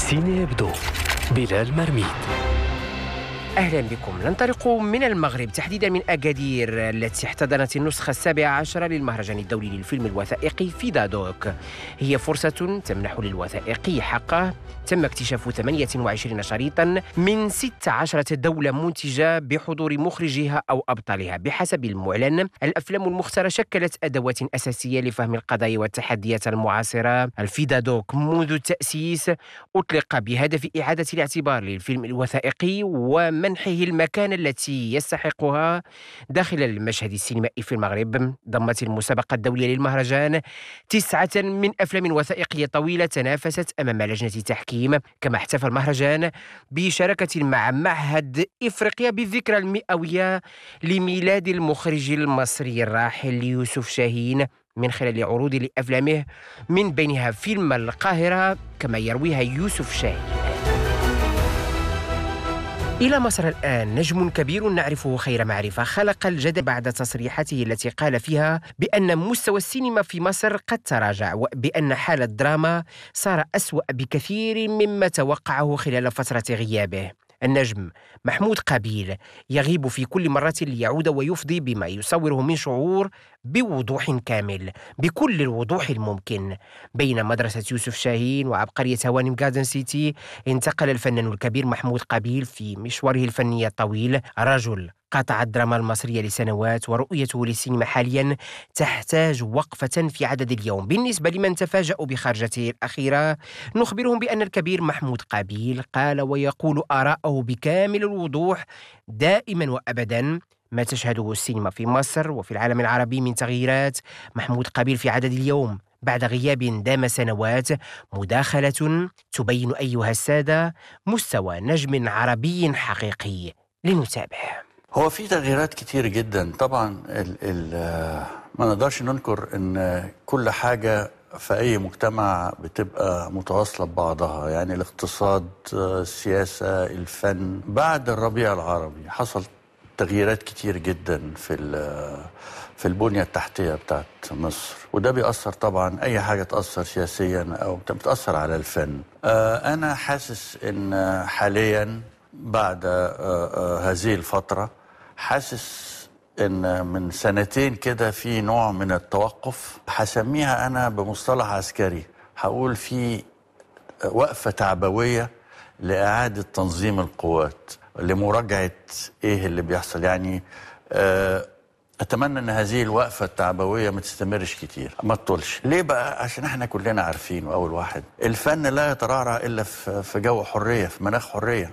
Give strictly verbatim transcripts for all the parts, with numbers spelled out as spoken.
سيني يبدو بلال مرميد. أهلا بكم. ننطلق من المغرب، تحديدا من أكادير التي احتضنت النسخة السابعة عشرة للمهرجان الدولي للفيلم الوثائقي فيدادوك. هي فرصة تمنح للوثائقي حقه. تم اكتشاف ثمانية وعشرين شريطا من ستة عشر دولة منتجة بحضور مخرجها أو أبطالها. بحسب المعلن، الأفلام المختارة شكلت أدوات أساسية لفهم القضايا والتحديات المعاصرة. الفيدادوك منذ التأسيس أطلق بهدف إعادة الاعتبار للفيلم الوثائقي ومنحه المكانة التي يستحقها داخل المشهد السينمائي في المغرب. ضمت المسابقة الدولية للمهرجان تسعة من أفلام وثائقية طويلة تنافست أمام لجنة تحكيم. كما احتفى المهرجان بشراكة مع معهد إفريقيا بالذكرى المئوية لميلاد المخرج المصري الراحل يوسف شاهين من خلال عروض لأفلامه، من بينها فيلم القاهرة كما يرويها يوسف شاهين. إلى مصر الآن، نجم كبير نعرفه خير معرفة خلق الجدل بعد تصريحاته التي قال فيها بأن مستوى السينما في مصر قد تراجع، وبأن حال الدراما صار أسوأ بكثير مما توقعه خلال فترة غيابه. النجم محمود قابيل يغيب في كل مرة ليعود ويفضي بما يصوره من شعور بوضوح كامل، بكل الوضوح الممكن. بين مدرسة يوسف شاهين وعبقرية هوانم جاردن سيتي، انتقل الفنان الكبير محمود قابيل في مشواره الفني الطويل. رجل قاطع الدراما المصرية لسنوات، ورؤيته للسينما حاليا تحتاج وقفة في عدد اليوم. بالنسبة لمن تفاجأوا بخرجته الأخيرة، نخبرهم بأن الكبير محمود قابيل قال ويقول آراءه بكامل الوضوح دائما وأبدا. ما تشهده السينما في مصر وفي العالم العربي من تغييرات، محمود قابيل في عدد اليوم بعد غياب دام سنوات، مداخلة تبين أيها السادة مستوى نجم عربي حقيقي. لنتابع. هو في تغييرات كتير جدا طبعا. ال ال ما نقدرش ننكر ان كل حاجة في اي مجتمع بتبقى متواصلة ببعضها، يعني الاقتصاد، السياسة، الفن. بعد الربيع العربي حصل تغييرات كتير جدا في في البنية التحتية بتاعت مصر، وده بيأثر طبعا اي حاجة تأثر سياسيا او بتأثر على الفن. انا حاسس ان حاليا بعد هذه الفترة، حاسس ان من سنتين كده في نوع من التوقف، هسميها انا بمصطلح عسكري، هقول في وقفة تعبوية لإعادة تنظيم القوات، لمراجعة ايه اللي بيحصل. يعني اتمنى ان هذه الوقفة التعبوية ما تستمرش كتير، ما تطولش. ليه بقى؟ عشان احنا كلنا عارفين، واول واحد، الفن لا يترعرع الا في جو حرية، في مناخ حرية،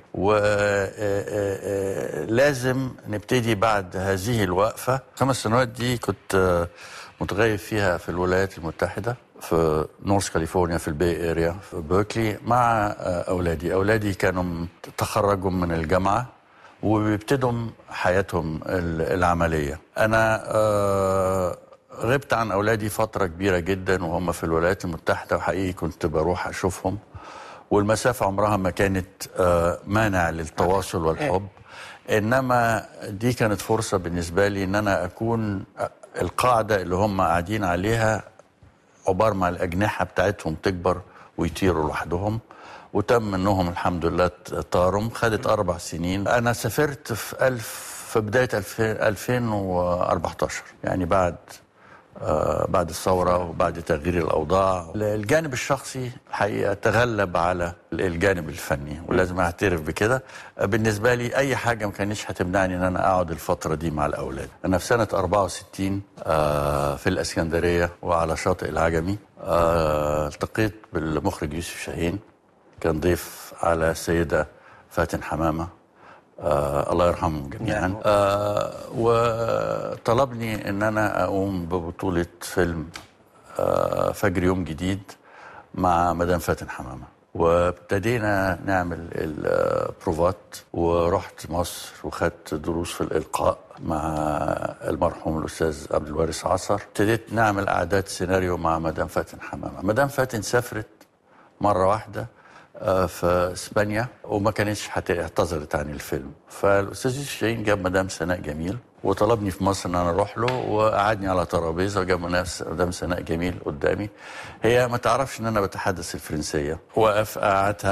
ولازم نبتدي بعد هذه الوقفة. خمس سنوات دي كنت متغيب فيها في الولايات المتحدة، في نورث كاليفورنيا، في البي اريا، في بيركلي، مع اولادي. اولادي كانوا تخرجوا من الجامعة وبيبتدوا حياتهم العملية. أنا غبت عن أولادي فترة كبيرة جدا وهم في الولايات المتحدة، وحقيقي كنت بروح أشوفهم، والمسافة عمرها ما كانت مانع للتواصل والحب. إنما دي كانت فرصة بالنسبة لي إن أنا أكون القاعدة اللي هم قاعدين عليها، عبارة مع الأجنحة بتاعتهم تكبر ويطيروا لوحدهم. وتم منهم الحمد لله طارم. خدت أربع سنين. أنا سافرت في ألف في بداية ألفين وأربعتاشر، يعني بعد آه بعد الثورة وبعد تغيير الأوضاع. الجانب الشخصي حقيقة تغلب على الجانب الفني، ولازم أعترف بكده. بالنسبة لي أي حاجة ما كانش هتمنعني أن أنا أقعد الفترة دي مع الأولاد. أنا في سنة أربعة وستين آه في الإسكندرية وعلى شاطئ العجمي آه التقيت بالمخرج يوسف شاهين، كان ضيف على السيدة فاتن حمامة، آه الله يرحمهم جميعا. آه وطلبني ان انا اقوم ببطولة فيلم آه فجر يوم جديد مع مدام فاتن حمامة، وابتدينا نعمل البروفات، ورحت مصر وخدت دروس في الإلقاء مع المرحوم الأستاذ عبد الوارث عصر. ابتديت نعمل أعداد سيناريو مع مدام فاتن حمامة. مدام فاتن سافرت مرة واحدة في اسبانيا وما كانتش اعتذرت عن الفيلم، فالاستاذ يوسف شاهين جاب مدام سناء جميل وطلبني في مصر ان انا اروح له، وقعدني على ترابيزه وجاب مدام سناء جميل قدامي. هي ما تعرفش ان انا بتحدث الفرنسيه، وقف قعدها